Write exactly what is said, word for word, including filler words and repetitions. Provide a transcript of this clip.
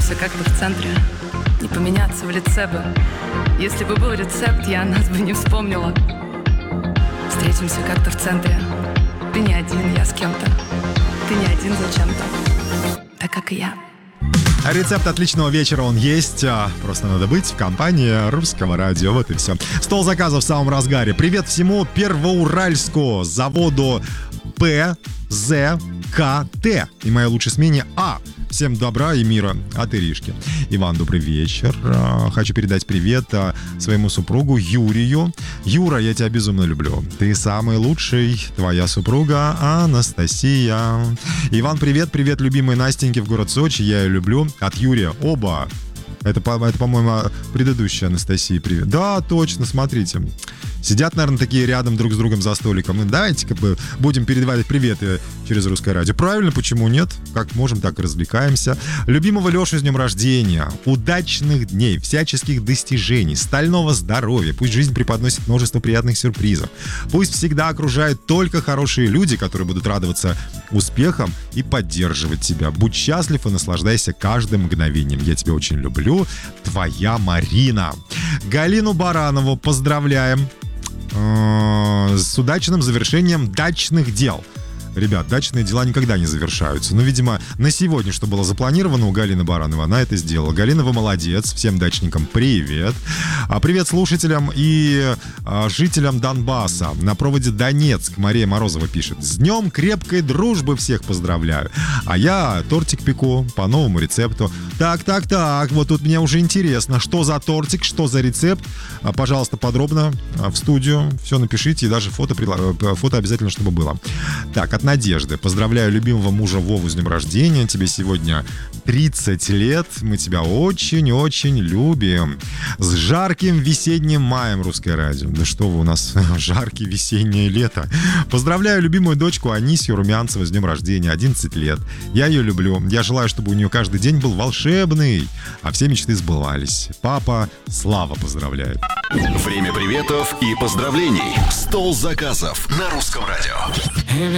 Встретимся как-то в центре, не поменяться в лице бы. Если бы был рецепт, я о нас бы не вспомнила. Встретимся как-то в центре. Ты не один, я с кем-то. Ты не один зачем-то, так как и я. Рецепт отличного вечера он есть. Просто надо быть в компании Русского радио. Вот и все. Стол заказов в самом разгаре. Привет всему Первоуральску, заводу П З К Т и моей лучшей смене А. Всем добра и мира от Иришки. Иван, добрый вечер. Хочу передать привет своему супругу Юрию. Юра, я тебя безумно люблю. Ты самый лучший. Твоя супруга Анастасия. Иван, привет. Привет, любимой Настеньке в город Сочи. Я ее люблю. От Юрия. Оба. Это, это, по-моему, предыдущая Анастасия. Привет. Да, точно, смотрите. Сидят, наверное, такие рядом друг с другом за столиком. Ну, давайте как бы будем передавать приветы через Русское радио. Правильно, почему нет? Как можем, так и развлекаемся. Любимого Лешу с днем рождения. Удачных дней, всяческих достижений, стального здоровья. Пусть жизнь преподносит множество приятных сюрпризов. Пусть всегда окружают только хорошие люди, которые будут радоваться успехам и поддерживать тебя. Будь счастлив и наслаждайся каждым мгновением. Я тебя очень люблю. Твоя Марина. Галину Баранову поздравляем с удачным завершением дачных дел. Ребят, дачные дела никогда не завершаются. Но, видимо, на сегодня, что было запланировано у Галины Барановой, она это сделала. Галина, вы молодец. Всем дачникам привет. А привет слушателям и а, жителям Донбасса. На проводе Донецк. Мария Морозова пишет. С днем крепкой дружбы всех поздравляю. А я тортик пеку по новому рецепту. Так, так, так. Вот тут мне уже интересно. Что за тортик, что за рецепт? А, пожалуйста, подробно а, в студию. Все напишите. И даже фото, фото обязательно, чтобы было. Так, от Надежды. Поздравляю любимого мужа Вову с днем рождения. Тебе сегодня тридцать лет. Мы тебя очень-очень любим. С жарким весенним маем, Русское радио. Да что вы, у нас жаркое весеннее лето. Поздравляю любимую дочку Анисию Румянцеву с днем рождения. одиннадцать лет. Я ее люблю. Я желаю, чтобы у нее каждый день был волшебный, а все мечты сбывались. Папа Слава поздравляет. Время приветов и поздравлений. Стол заказов на Русском радио.